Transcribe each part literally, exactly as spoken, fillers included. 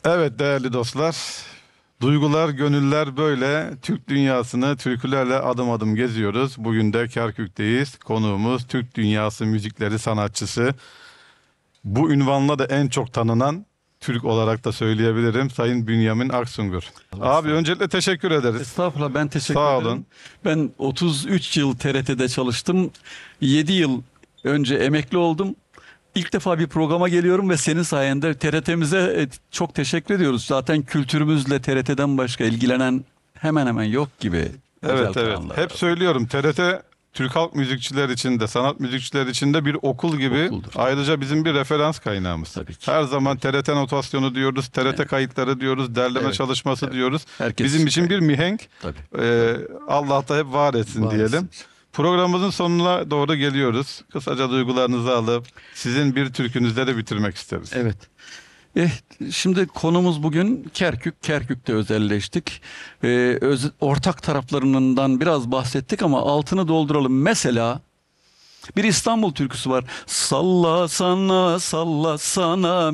Evet değerli dostlar, duygular, gönüller böyle Türk dünyasını türkülerle adım adım geziyoruz. Bugün de Kerkük'teyiz. Konuğumuz Türk dünyası müzikleri sanatçısı. Bu ünvanla da en çok tanınan Türk olarak da söyleyebilirim Sayın Bünyamin Aksungur. Allah Abi sağ ol. öncelikle teşekkür ederiz. Estağfurullah, ben teşekkür Sağ ederim. olun. Ben otuz üç yıl T R T'de çalıştım. yedi yıl önce emekli oldum. İlk defa bir programa geliyorum ve senin sayende T R T'mize çok teşekkür ediyoruz. Zaten kültürümüzle T R T'den başka ilgilenen hemen hemen yok gibi. özel Evet evet. kanallar Hep var. söylüyorum T R T Türk halk müzikçiler için de sanat müzikçiler için de bir okul gibi. Okuldur. Ayrıca bizim bir referans kaynağımız. Tabii ki. Her zaman T R T notasyonu diyoruz, T R T kayıtları diyoruz, derleme Evet, çalışması evet. diyoruz. Herkes Bizim için bir mihenk. Tabii. Ee, Allah da hep var etsin Var diyelim. etsin. Programımızın sonuna doğru geliyoruz. Kısaca duygularınızı alıp sizin bir türkünüzle de bitirmek isteriz. Evet. Eh, şimdi konumuz bugün Kerkük. Kerkük'te özelleştik. Ee, öz- ortak taraflarından biraz bahsettik ama altını dolduralım. Mesela bir İstanbul türküsü var. Salla sana, salla sana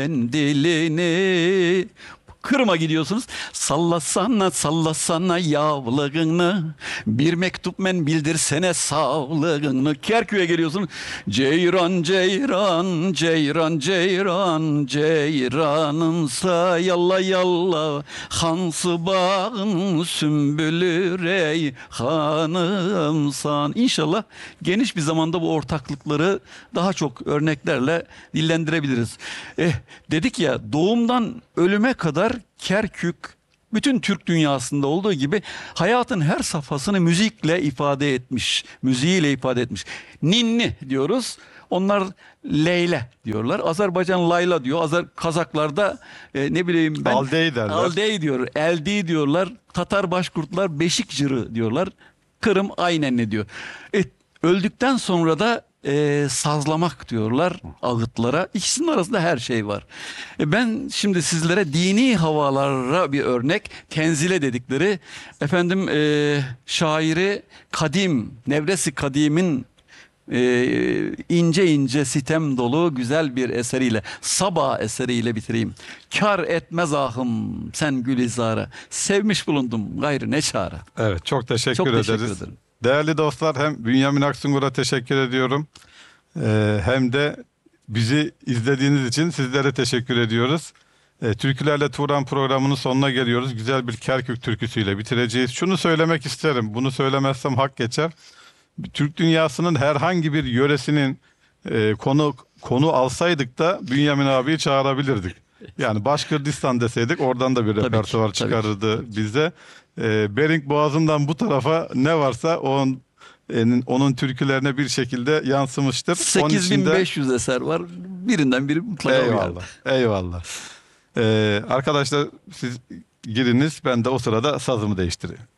mendilini. Kırım'a gidiyorsunuz. Sallasana, sallasana yavlığını. Bir mektup men bildirsene sağlığını. Kerkük'e geliyorsun. Ceyran, ceyran, ceyran, ceyran, ceyranınsa yalla yalla. Hansı bağın sümbülü reyhanımsan. İnşallah geniş bir zamanda bu ortaklıkları daha çok örneklerle dillendirebiliriz. Eh, dedik ya, doğumdan ölüme kadar Kerkük bütün Türk dünyasında olduğu gibi hayatın her safhasını müzikle ifade etmiş, müziğiyle ifade etmiş. Ninni diyoruz. Onlar Leyle diyorlar. Azerbaycan Layla diyor. Azer Kazaklarda e, ne bileyim ben Aldey derler. Aldey diyor. Eldi diyorlar. Tatar Başkurtlar Beşik Cırı diyorlar. Kırım aynen ne diyor. E, öldükten sonra da e, sazlamak diyorlar ağıtlara. İkisinin arasında her şey var. E, ben şimdi sizlere dini havalara bir örnek, tenzile dedikleri efendim e, şairi Kadim, Nevresi Kadim'in e, ince ince sitem dolu güzel bir eseriyle, Sabah eseriyle bitireyim. Kar etmez ahım sen gülizara, sevmiş bulundum gayrı ne çare. Evet çok teşekkür Çok ederiz. teşekkür ederim. Değerli dostlar hem Bünyamin Aksungur'a teşekkür ediyorum. Ee, hem de bizi izlediğiniz için sizlere teşekkür ediyoruz. Ee, Türkülerle Turan programının sonuna geliyoruz. Güzel bir Kerkük türküsüyle bitireceğiz. Şunu söylemek isterim. Bunu söylemezsem hak geçer. Türk dünyasının herhangi bir yöresinin e, konu konu alsaydık da Bünyamin abiyi çağırabilirdik. Yani Başkırdistan deseydik oradan da bir Tabii ki, repertuar tabii ki, çıkarırdı tabii ki. bize. E, Bering Boğazı'ndan bu tarafa ne varsa onun, en- onun türkülerine bir şekilde yansımıştır. Onun sekiz bin için de beş yüz eser var. Birinden biri mutlaka uyar. eyvallah. Eyvallah. E, arkadaşlar siz giriniz ben de o sırada sazımı değiştireyim.